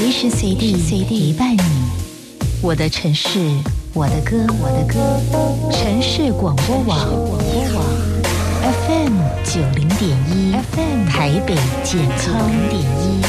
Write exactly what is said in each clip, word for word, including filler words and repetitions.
随时随地陪伴你。我的城市，我的歌，我的歌。城市广播网 F M 九零点一 F M 台北健康点一。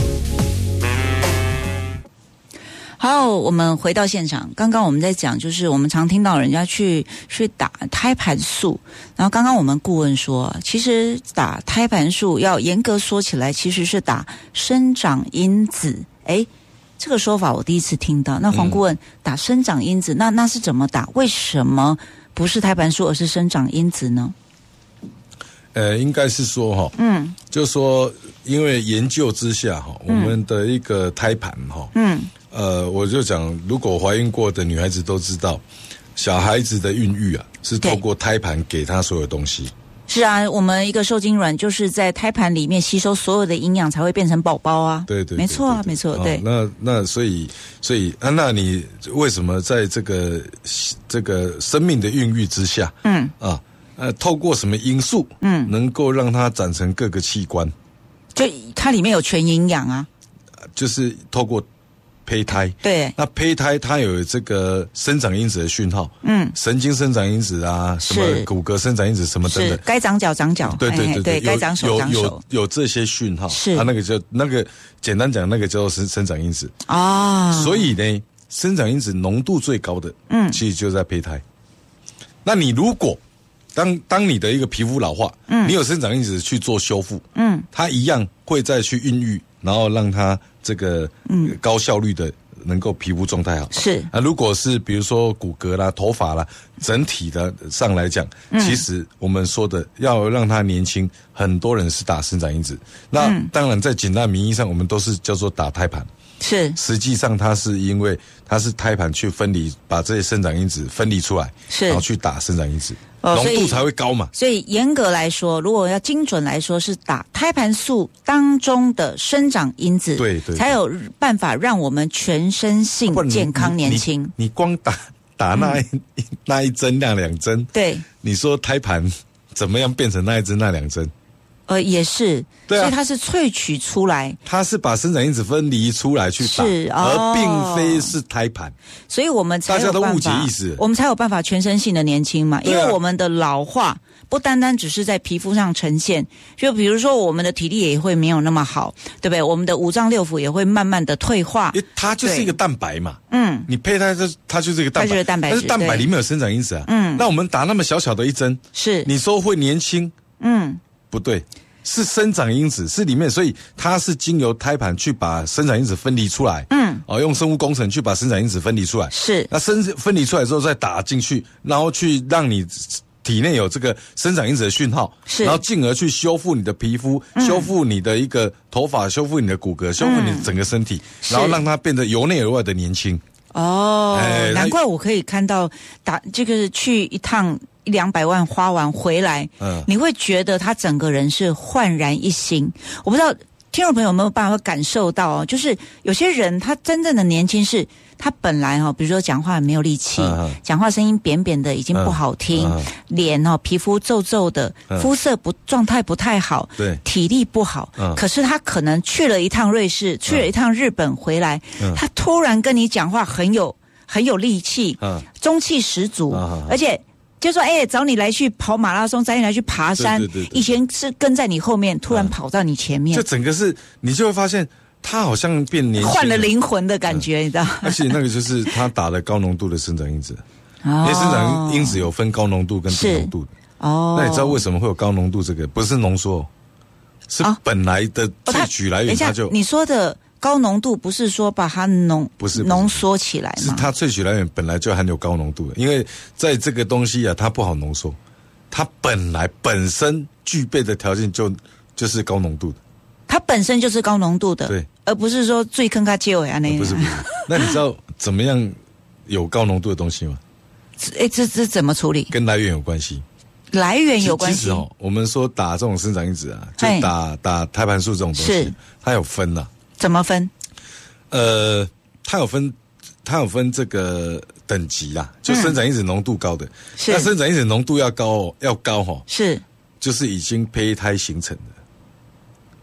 好，我们回到现场。刚刚我们在讲，就是我们常听到人家去去打胎盘素，然后刚刚我们顾问说，其实打胎盘素要严格说起来，其实是打生长因子。哎，这个说法我第一次听到。那黄顾问、嗯、打生长因子，那那是怎么打？为什么不是胎盘素，而是生长因子呢？ 呃，应该是说哈，嗯，就是说，因为研究之下哈，我们的一个胎盘哈，嗯。呃，我就讲，如果怀孕过的女孩子都知道，小孩子的孕育啊，是透过胎盘给她所有东西。 是啊，我们一个受精卵就是在胎盘里面吸收所有的营养，才会变成宝宝啊。 对 对, 对， 没错啊，没错。对， 哦、那那所以所以啊，那你为什么在这个这个生命的孕育之下，嗯啊呃，透过什么因素，嗯，能够让它长成各个器官？ 就它里面有全营养啊， 就是透过。胚胎对， 那胚胎它有这个生长因子的讯号，嗯，神经生长因子啊，什么骨骼生长因子什么等等， 该长脚长脚， 对对对对， 该长手长手， 有有有这些讯号， 是它那个叫那个简单讲那个叫做生生长因子啊， 所以呢，生长因子浓度最高的，嗯，其实就在胚胎。那你如果当当你的一个皮肤老化，嗯，你有生长因子去做修复，嗯，它一样会再去孕育，然后让它这个嗯高效率的能够皮肤状态好。 是啊，如果是比如说骨骼啦、头发啦，整体的上来讲，嗯、其实我们说的要让它年轻，很多人是打生长因子。那、嗯、当然在简单名义上，我们都是叫做打胎盘。 是， 实际上它是因为它是胎盘去分离，把这些生长因子分离出来， 是， 然后去打生长因子，浓、哦、度才会高嘛。 所以严格来说，如果要精准来说，是打胎盘素当中的生长因子， 对 对, 对， 才有办法让我们全身性健康年轻。 你, 你, 你光打打那一、嗯、那一针那两针， 对， 你说胎盘怎么样变成那一针那两针？ 呃，也是， 对啊， 所以它是萃取出来， 它是把生长因子分离出来去打， 是，哦、 而并非是胎盘， 所以我们才有办法， 大家都误解意思， 我们才有办法全身性的年轻嘛，因为我们的老化不单单只是在皮肤上呈现，就比如说我们的体力也会没有那么好，对不对？我们的五脏六腑也会慢慢的退化， 它就是一个蛋白嘛，嗯，你胚胎它它就是一个蛋白， 它就是蛋白质， 但是蛋白里面有生长因子啊，嗯，那我们打那么小小的一针， 是你说会年轻，嗯，不对。是生长因子，是里面，所以它是经由胎盘去把生长因子分离出来，嗯，哦，用生物工程去把生长因子分离出来， 是， 那生分离出来之后再打进去，然后去让你体内有这个生长因子的讯号， 是， 然后进而去修复你的皮肤，嗯、修复你的一个头发，修复你的骨骼，修复你整个身体，嗯、然后让它变得由内而外的年轻。 哦，哎、难怪我可以看到打这个去一趟。一两百万花完回来，嗯，你会觉得他整个人是焕然一新。我不知道听众朋友有没有办法感受到哦，就是有些人他真正的年轻是，他本来哈、哦，比如说讲话没有力气，嗯、讲话声音扁扁的，已经不好听，嗯、脸哦皮肤皱皱的，嗯、肤色不状态不太好， 对， 体力不好，嗯、可是他可能去了一趟瑞士，去了一趟日本回来，嗯、他突然跟你讲话很有很有力气，嗯、中气十足，嗯、而且。就说哎、欸，找你来去跑马拉松，找你来去爬山。 对对对对， 以前是跟在你后面，突然跑到你前面， 就整个是你就会发现他好像变年轻了， 换了灵魂的感觉，嗯、你知道？ 而且那个就是他打了高浓度的生长因子，哦、因为生长因子有分高浓度跟低浓度的。哦，那你知道为什么会有高浓度？这个不是浓缩，是本来的萃取来源，它就、 哦、你说的。高浓度不是说把它浓不是浓缩起来吗？ 是它萃取来源本来就含有高浓度的，因为在这个东西啊，它不好浓缩，它本来本身具备的条件就就是高浓度的， 它本身就是高浓度的， 对， 而不是说最坑它结尾啊那样。 不是不是，那你知道怎么样有高浓度的东西吗？ 哎，这这怎么处理？ 跟来源有关系。 来源有关系。 其实哦，我们说打这种生长因子啊，就打打胎盘素这种东西，它有分呐、啊。 怎么分？ 呃，它有分，它有分这个等级啦，就生长因子浓度高的，是、嗯、那生长因子浓度要高、哦，要高哈、哦， 是， 就是已经胚胎形成的，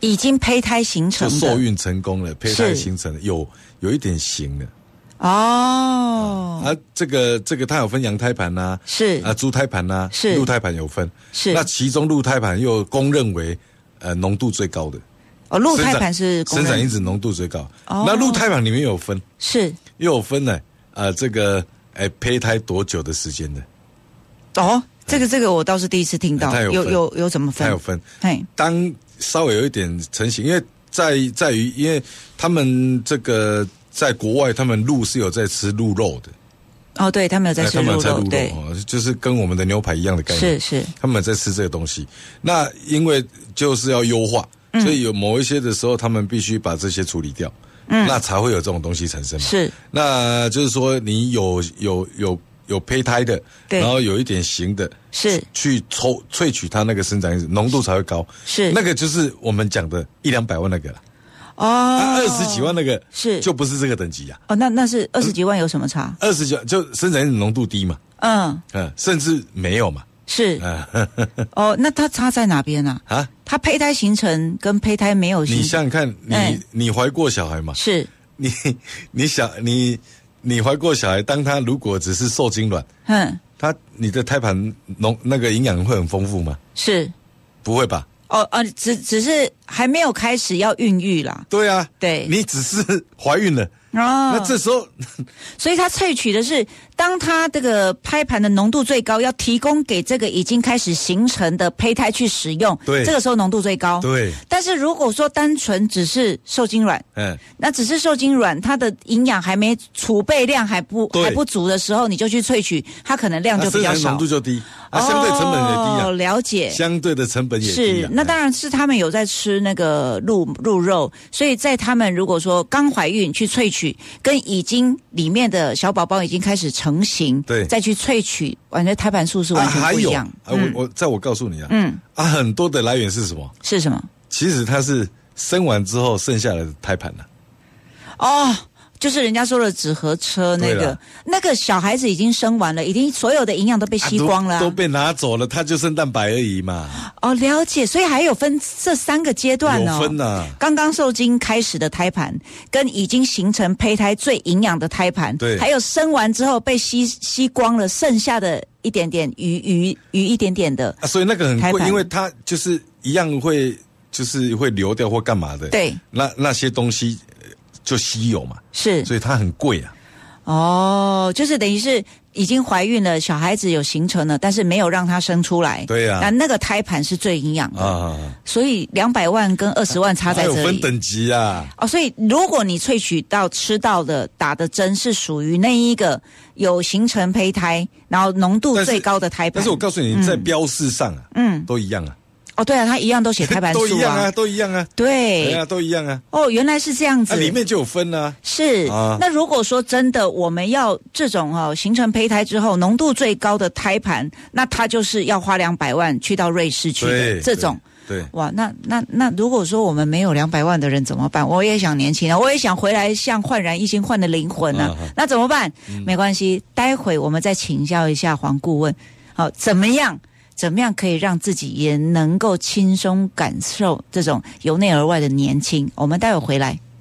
已经胚胎形成的， 就受孕成功了，胚胎形成了，有有一点形了。 哦， 啊，这个这个它有分羊胎盘呐、啊， 是啊，猪胎盘呐、啊， 是鹿胎盘有分， 是。 那其中鹿胎盘又公认为呃浓度最高的。 哦，鹿胎盘是生长因子浓度最高。 哦， 那鹿胎盘里面有分， 是又有分呢，呃，这个哎胚胎多久的时间的？ 哦，这个这个我倒是第一次听到， 有有有有怎么分？ 它有分。 嘿， 当稍微有一点成型，因为在在于，因为他们这个在国外，他们鹿是有在吃鹿肉的。 哦，对，他们有在吃鹿肉， 他们有在鹿肉， 对， 就是跟我们的牛排一样的概念。 是是， 他们在吃这个东西。那因为就是要优化。所以有某一些的时候，他们必须把这些处理掉，嗯，那才会有这种东西产生嘛。 是， 那就是说你有有有有胚胎的， 对， 然后有一点形的， 是去抽萃取它那个生长因子浓度才会高， 是那个就是我们讲的一两百万那个了。 哦， 二十几万那个是就不是这个等级啊。 哦，那那是二十几万有什么差？ 二十几万就生长因子浓度低嘛， 嗯嗯，甚至没有嘛。 是，哦，那它差在哪边啊？啊，它胚胎形成跟胚胎没有形成， 你想想看，你、欸、你怀过小孩吗？ 是， 你你想你你怀过小孩，当他如果只是受精卵，嗯，他你的胎盘浓那个营养会很丰富吗？ 是， 不会吧？ 哦哦，只只是还没有开始要孕育啦。 对啊， 对， 你只是怀孕了。 哦， 那这时候， 所以它萃取的是，当它这个胎盘的浓度最高，要提供给这个已经开始形成的胚胎去使用， 对， 这个时候浓度最高。 对。 但是如果说单纯只是受精卵，嗯，那只是受精卵，它的营养还没储备量还不还不足的时候，你就去萃取，它可能量就比较少， 浓度就低，啊，相对成本也低啊。 哦，了解。 相对的成本也低、啊。 是，那当然是他们有在吃那个鹿鹿肉，所以在他们如果说刚怀孕去萃取。跟已经里面的小宝宝已经开始成型， 对， 再去萃取，完全胎盘数是完全不一样。 啊、还有、嗯、啊，我我在我告诉你啊，嗯，啊，很多的来源是什么？ 是什么？ 其实它是生完之后剩下的胎盘了、 啊。哦。就是人家说的纸盒车那个，那个小孩子已经生完了，已经所有的营养都被吸光了、啊啊都，都被拿走了，他就剩蛋白而已嘛。 哦，了解，所以还有分这三个阶段哦。 有分啊， 刚刚受精开始的胎盘，跟已经形成胚胎最营养的胎盘， 对， 还有生完之后被吸吸光了，剩下的一点点余余余一点点的、 啊，所以那个很贵，因为它就是一样会就是会流掉或干嘛的。 对， 那那些东西。就稀有嘛， 是， 所以它很贵啊。 哦，就是等于是已经怀孕了，小孩子有形成了，但是没有让它生出来。 对呀、啊， 那那个胎盘是最营养的啊， 所以两百万跟二十万差在这里。 还有分等级啊。 哦，所以如果你萃取到吃到的打的针是属于那一个有形成胚胎，然后浓度最高的胎盘， 但是我告诉你，嗯、在标示上啊，嗯，都一样啊。 哦，对啊，它一样都写胎盘数啊， 都一样啊，都一样啊， 对， 对啊，都一样啊。 哦，原来是这样子， 啊、里面就有分啊。 是、啊，那如果说真的我们要这种哦形成胚胎之后浓度最高的胎盘，那它就是要花两百万去到瑞士去的这种。 对，对哇，那那那如果说我们没有两百万的人怎么办？我也想年轻啊，我也想回来像焕然一新焕的灵魂啊，啊那怎么办、嗯？没关系，待会我们再请教一下黄顾问，好，怎么样？怎么样可以让自己也能够轻松感受这种由内而外的年轻？我们待会回来。